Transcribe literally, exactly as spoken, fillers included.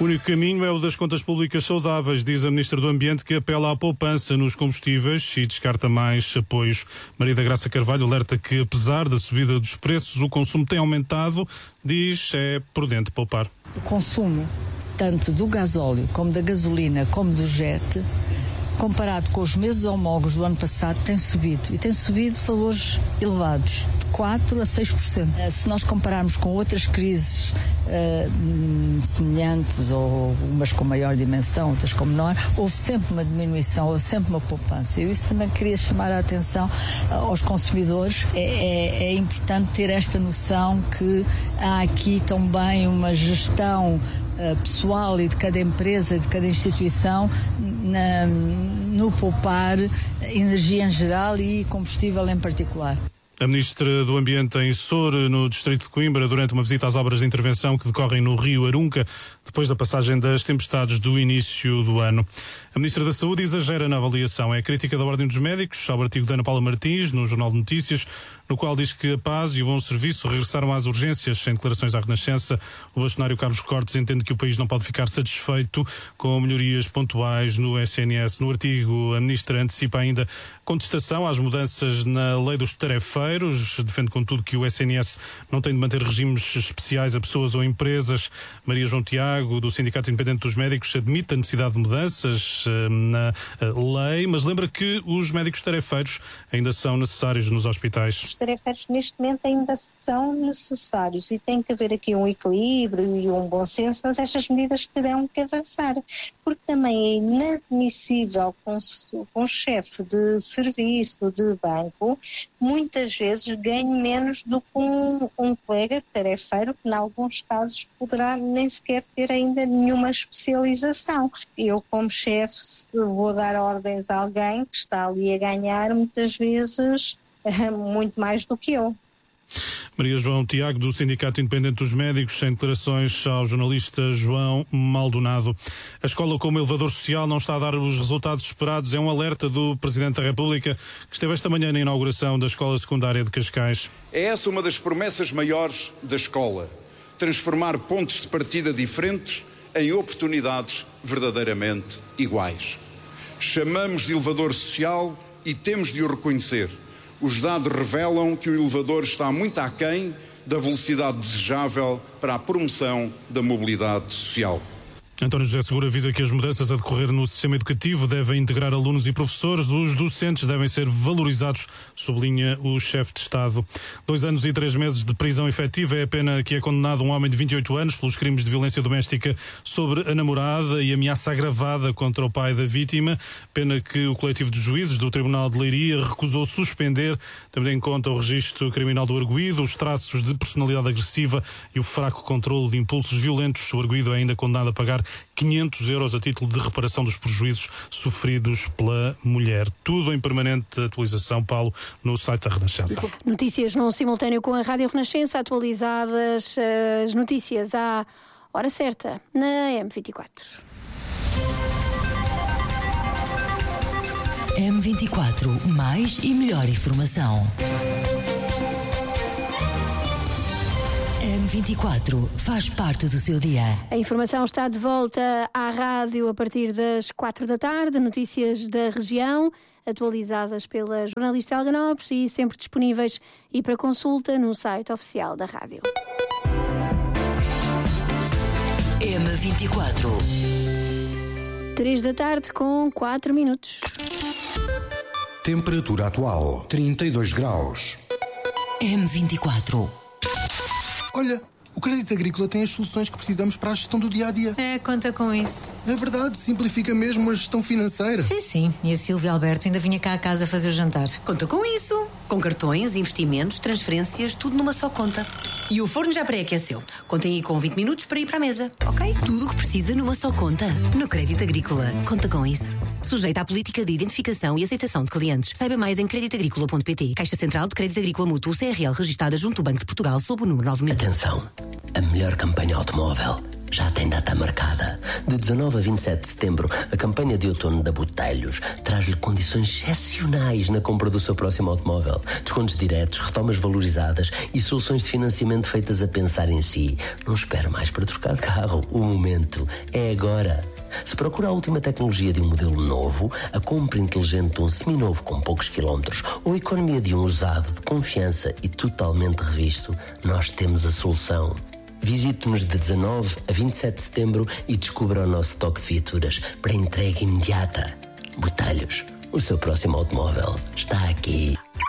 O único caminho é o das contas públicas saudáveis, diz a Ministra do Ambiente, que apela à poupança nos combustíveis e descarta mais apoios. Maria da Graça Carvalho alerta que, apesar da subida dos preços, o consumo tem aumentado. Diz é prudente poupar. O consumo, tanto do gasóleo, como da gasolina, como do jet, comparado com os meses homólogos do ano passado, tem subido. E tem subido valores elevados, de quatro a seis por cento. Se nós compararmos com outras crises uh, semelhantes, ou umas com maior dimensão, outras com menor, houve sempre uma diminuição, houve sempre uma poupança. Eu isso também queria chamar a atenção aos consumidores. É, é, é importante ter esta noção que há aqui também uma gestão pessoal e de cada empresa, de cada instituição, na, no poupar energia em geral e combustível em particular. A Ministra do Ambiente em Sor, no distrito de Coimbra, durante uma visita às obras de intervenção que decorrem no rio Arunca, depois da passagem das tempestades do início do ano. A Ministra da Saúde exagera na avaliação. É a crítica da Ordem dos Médicos ao artigo da Ana Paula Martins, no Jornal de Notícias, no qual diz que a paz e o bom serviço regressaram às urgências. Em declarações à Renascença, o bastonário Carlos Cortes entende que o país não pode ficar satisfeito com melhorias pontuais no S N S. No artigo, a Ministra antecipa ainda contestação às mudanças na lei dos tarefeiros, defende contudo que o S N S não tem de manter regimes especiais a pessoas ou empresas. Maria João Tiago, do Sindicato Independente dos Médicos, admite a necessidade de mudanças uh, na uh, lei, mas lembra que os médicos tarefeiros ainda são necessários nos hospitais. Os tarefeiros neste momento ainda são necessários e tem que haver aqui um equilíbrio e um bom senso, mas estas medidas terão que avançar, porque também é inadmissível com, com o chefe de serviço de banco muitas vezes ganhe menos do que um, um colega tarefeiro que, em alguns casos, poderá nem sequer ter ainda nenhuma especialização. Eu, como chefe, vou dar ordens a alguém que está ali a ganhar, muitas vezes, muito mais do que eu. Maria João Tiago, do Sindicato Independente dos Médicos, em declarações ao jornalista João Maldonado. A escola como elevador social não está a dar os resultados esperados. É um alerta do Presidente da República, que esteve esta manhã na inauguração da Escola Secundária de Cascais. É essa uma das promessas maiores da escola. Transformar pontos de partida diferentes em oportunidades verdadeiramente iguais. Chamamos de elevador social e temos de o reconhecer. Os dados revelam que o elevador está muito aquém da velocidade desejável para a promoção da mobilidade social. António José Seguro avisa que as mudanças a decorrer no sistema educativo devem integrar alunos e professores. Os docentes devem ser valorizados, sublinha o chefe de Estado. Dois anos e três meses de prisão efetiva é a pena que é condenado um homem de vinte e oito anos pelos crimes de violência doméstica sobre a namorada e ameaça agravada contra o pai da vítima. Pena que o coletivo de juízes do Tribunal de Leiria recusou suspender, tendo em conta o registro criminal do arguido, os traços de personalidade agressiva e o fraco controlo de impulsos violentos. O arguido é ainda condenado a pagar quinhentos euros a título de reparação dos prejuízos sofridos pela mulher. Tudo em permanente atualização, Paulo, no site da Renascença. Notícias num simultâneo com a Rádio Renascença, atualizadas as notícias à hora certa, na M vinte e quatro. M vinte e quatro, mais e melhor informação. M vinte e quatro faz parte do seu dia. A informação está de volta à rádio a partir das quatro da tarde. Notícias da região, atualizadas pela jornalista Helga Nobres e sempre disponíveis e para consulta no site oficial da rádio. M vinte e quatro. Três da tarde com quatro minutos. Temperatura atual, trinta e dois graus. M vinte e quatro. Olha, o Crédito Agrícola tem as soluções que precisamos para a gestão do dia-a-dia. É, conta com isso. É verdade, simplifica mesmo a gestão financeira. Sim, sim. E a Silvia Alberto ainda vinha cá a casa fazer o jantar. Conta com isso. Com cartões, investimentos, transferências, tudo numa só conta. E o forno já pré-aqueceu. Contem aí com vinte minutos para ir para a mesa, ok? Tudo o que precisa numa só conta. No Crédito Agrícola. Conta com isso. Sujeita à política de identificação e aceitação de clientes. Saiba mais em crédito agrícola ponto pt. Caixa Central de Crédito Agrícola Mútuo C R L registada junto ao Banco de Portugal sob o número nove mil. Atenção, a melhor campanha automóvel já tem data marcada. De dezanove a vinte e sete de setembro, a campanha de outono da Botelhos traz-lhe condições excepcionais na compra do seu próximo automóvel. Descontos diretos, retomas valorizadas e soluções de financiamento feitas a pensar em si. Não espere mais para trocar de carro. O momento é agora. Se procura a última tecnologia de um modelo novo, a compra inteligente de um seminovo com poucos quilómetros ou a economia de um usado de confiança e totalmente revisto, nós temos a solução. Visite-nos de dezanove a vinte e sete de setembro e descubra o nosso toque de viaturas para entrega imediata. Botelhos, o seu próximo automóvel está aqui.